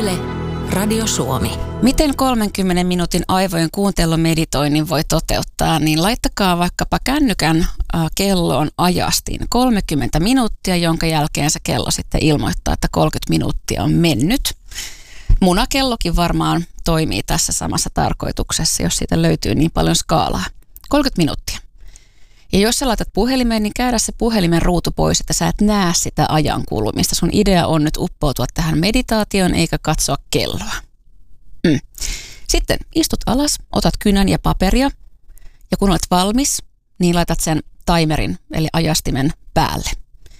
Yle, Radio Suomi. Miten 30 minuutin aivojen kuuntelumeditoinnin voi toteuttaa, niin laittakaa vaikkapa kännykän kelloon ajastin 30 minuuttia, jonka jälkeen se kello sitten ilmoittaa, että 30 minuuttia on mennyt. Munakellokin varmaan toimii tässä samassa tarkoituksessa, jos siitä löytyy niin paljon skaalaa. 30 minuuttia. Ja jos sä laitat puhelimeen, niin käydä se puhelimen ruutu pois, että sä et näe sitä ajan kulumista. Sun idea on nyt uppoutua tähän meditaatioon eikä katsoa kelloa. Sitten istut alas, otat kynän ja paperia ja kun olet valmis, niin laitat sen timerin eli ajastimen päälle.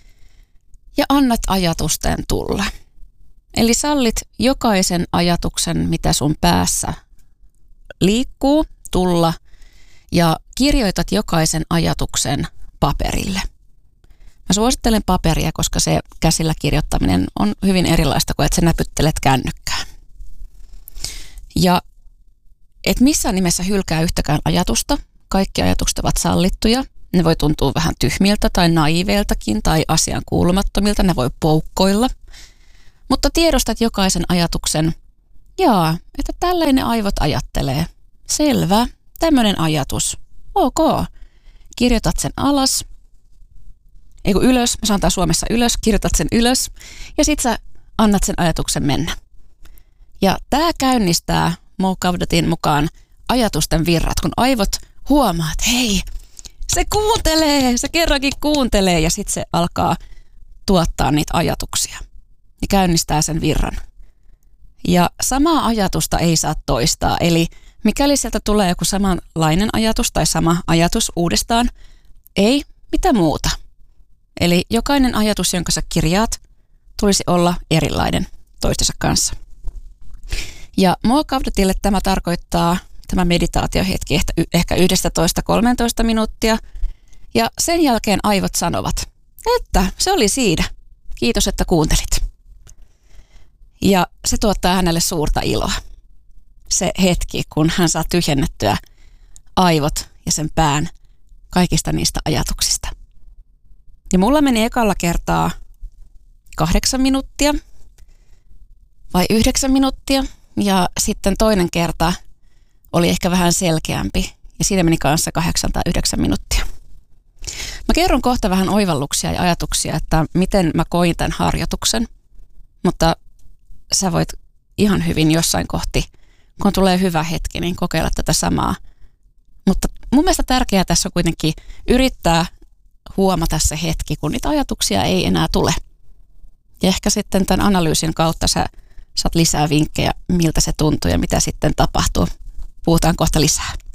Ja annat ajatusten tulla. Eli sallit jokaisen ajatuksen, mitä sun päässä liikkuu, tulla ja kirjoitat jokaisen ajatuksen paperille. Mä suosittelen paperia, koska se käsillä kirjoittaminen on hyvin erilaista kuin että sä näpyttelet kännykkään. Ja et missään nimessä hylkää yhtäkään ajatusta. Kaikki ajatukset ovat sallittuja. Ne voi tuntua vähän tyhmiltä tai naiveiltakin tai asian kuulumattomilta. Ne voi poukkoilla. Mutta tiedostat jokaisen ajatuksen. Että tällainen aivot ajattelee. Selvä. Tämmöinen ajatus. Ok. Kirjoitat sen alas. Ylös. Me sanotaan Suomessa ylös. Kirjoitat sen ylös. Ja sit sä annat sen ajatuksen mennä. Ja tää käynnistää Mo Gawdatin mukaan ajatusten virrat, kun aivot huomaa, että hei, se kuuntelee, se kerrankin kuuntelee ja sit se alkaa tuottaa niitä ajatuksia. Ja käynnistää sen virran. Ja samaa ajatusta ei saa toistaa, eli mikäli sieltä tulee joku samanlainen ajatus tai sama ajatus uudestaan, ei mitä muuta. Eli jokainen ajatus, jonka sä kirjaat, tulisi olla erilainen toistensa kanssa. Ja Mo Gawdatille tämä tarkoittaa tämä meditaatiohetki ehkä 11-13 minuuttia. Ja sen jälkeen aivot sanovat, että se oli siinä. Kiitos, että kuuntelit. Ja se tuottaa hänelle suurta iloa. Se hetki, kun hän saa tyhjennettyä aivot ja sen pään kaikista niistä ajatuksista. Ja mulla meni ekalla kertaa 8 minuuttia vai 9 minuuttia. Ja sitten toinen kerta oli ehkä vähän selkeämpi ja siinä meni kanssa 8 tai 9 minuuttia. Mä kerron kohta vähän oivalluksia ja ajatuksia, että miten mä koin tämän harjoituksen, mutta sä voit ihan hyvin jossain kohti, kun tulee hyvä hetki, niin kokeilla tätä samaa. Mutta mun mielestä tärkeää tässä on kuitenkin yrittää huomata se hetki, kun niitä ajatuksia ei enää tule. Ja ehkä sitten tämän analyysin kautta sä saat lisää vinkkejä, miltä se tuntuu ja mitä sitten tapahtuu. Puhutaan kohta lisää.